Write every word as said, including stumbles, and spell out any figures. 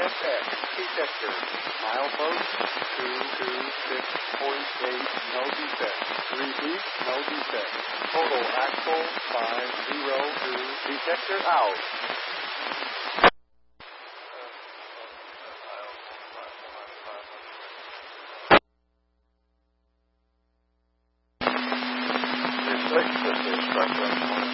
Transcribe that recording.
F X detector. Milepost two two six point eight, no defect. Repeat, no defect. Total axle five zero two, detector out. Replace this instruction.